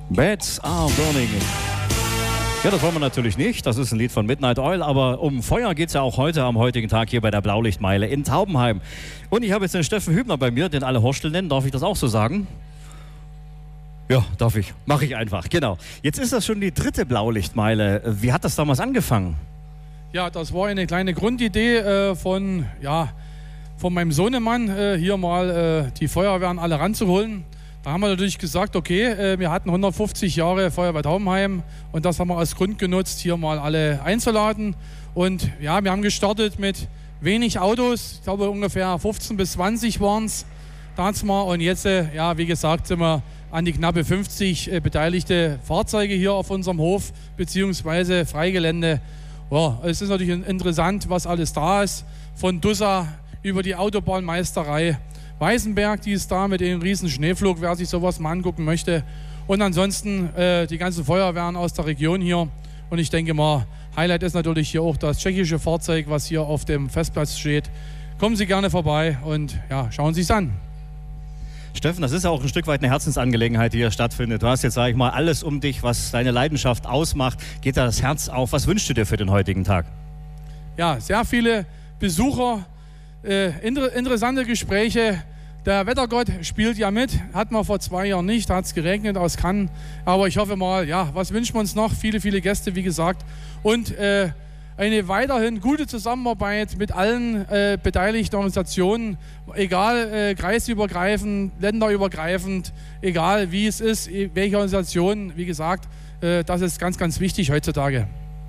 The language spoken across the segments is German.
Beds are burning. Ja, das wollen wir natürlich nicht. Das ist ein Lied von Midnight Oil, aber um Feuer geht es ja auch heute am heutigen Tag hier bei der Blaulichtmeile in Taubenheim. Und ich habe jetzt den Steffen Hübner bei mir, den alle Horstel nennen. Darf ich das auch so sagen? Ja, darf ich. Mache ich einfach, genau. Jetzt ist das schon die 3. Blaulichtmeile. Wie hat das damals angefangen? Ja, das war eine kleine Grundidee von meinem Sohnemann, hier mal die Feuerwehren alle ranzuholen. Da haben wir natürlich gesagt, okay, wir hatten 150 Jahre Feuerwehr Taubenheim und das haben wir als Grund genutzt, hier mal alle einzuladen. Und ja, wir haben gestartet mit wenig Autos, ich glaube ungefähr 15 bis 20 waren es damals mal. Und jetzt, ja, wie gesagt, sind wir an die knappe 50 beteiligte Fahrzeuge hier auf unserem Hof beziehungsweise Freigelände. Ja, es ist natürlich interessant, was alles da ist, von Dussa über die Autobahnmeisterei Weißenberg, die ist da mit dem riesen Schneeflug, wer sich sowas mal angucken möchte. Und ansonsten die ganzen Feuerwehren aus der Region hier. Und ich denke mal, Highlight ist natürlich hier auch das tschechische Fahrzeug, was hier auf dem Festplatz steht. Kommen Sie gerne vorbei und ja, schauen Sie es an. Steffen, das ist ja auch ein Stück weit eine Herzensangelegenheit, die hier stattfindet. Du hast jetzt, sage ich mal, alles um dich, was deine Leidenschaft ausmacht. Geht da das Herz auf? Was wünschst du dir für den heutigen Tag? Ja, sehr viele Besucher, interessante Gespräche. Der Wettergott spielt ja mit, hatten wir vor 2 Jahren nicht, da hat es geregnet aus Cannes. Aber ich hoffe mal, ja, was wünschen wir uns noch? Viele, viele Gäste, wie gesagt. Und eine weiterhin gute Zusammenarbeit mit allen beteiligten Organisationen, egal kreisübergreifend, länderübergreifend, egal wie es ist, welche Organisation, wie gesagt, das ist ganz, ganz wichtig heutzutage.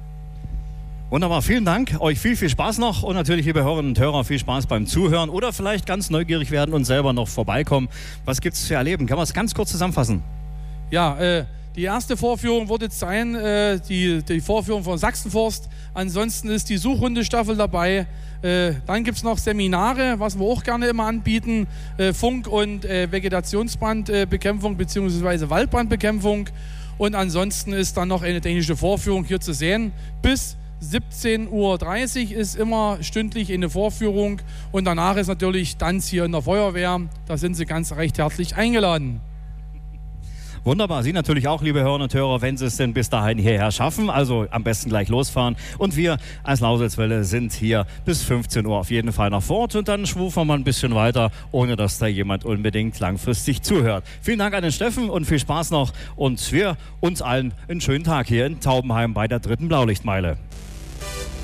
Wunderbar, vielen Dank. Euch viel, viel Spaß noch und natürlich, liebe Hörerinnen und Hörer, viel Spaß beim Zuhören oder vielleicht ganz neugierig werden und selber noch vorbeikommen. Was gibt es zu erleben? Kann man es ganz kurz zusammenfassen? Ja, die erste Vorführung wird jetzt sein, die Vorführung von Sachsenforst. Ansonsten ist die Suchhundestaffel dabei. Dann gibt es noch Seminare, was wir auch gerne immer anbieten. Funk- und Vegetationsbrandbekämpfung bzw. Waldbrandbekämpfung. Und ansonsten ist dann noch eine technische Vorführung hier zu sehen. Bis 17:30 Uhr ist immer stündlich eine Vorführung und danach ist natürlich Tanz hier in der Feuerwehr. Da sind Sie ganz recht herzlich eingeladen. Wunderbar, Sie natürlich auch, liebe Hörerinnen und Hörer, wenn Sie es denn bis dahin hierher schaffen. Also am besten gleich losfahren. Und wir als Lauselswelle sind hier bis 15 Uhr auf jeden Fall noch vor Ort. Und dann schwufen wir mal ein bisschen weiter, ohne dass da jemand unbedingt langfristig zuhört. Vielen Dank an den Steffen und viel Spaß noch. Und wir uns allen einen schönen Tag hier in Taubenheim bei der 3. Blaulichtmeile.